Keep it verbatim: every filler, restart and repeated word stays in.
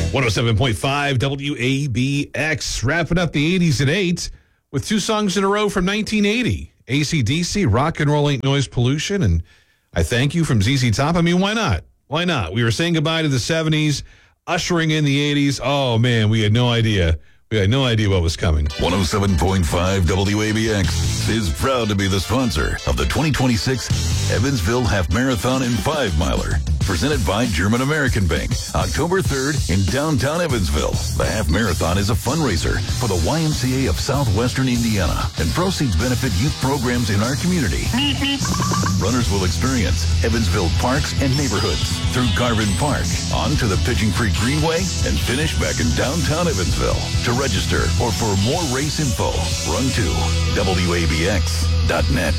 one oh seven point five W A B X, wrapping up the eighties at eight with two songs in a row from nineteen eighty. A C D C, Rock and Roll Ain't Noise Pollution, and I Thank You from Z Z Top. I mean, why not? Why not? We were saying goodbye to the seventies, ushering in the eighties. Oh, man, we had no idea. We had no idea what was coming. one oh seven point five W A B X is proud to be the sponsor of the twenty twenty-six Evansville Half Marathon and Five Miler, presented by German American Bank, October third in downtown Evansville. The Half Marathon is a fundraiser for the Y M C A of Southwestern Indiana, and proceeds benefit youth programs in our community. Runners will experience Evansville parks and neighborhoods through Garvin Park, on to the Pigeon Creek Greenway, and finish back in downtown Evansville. To register or for more race info, run to W A B X dot net.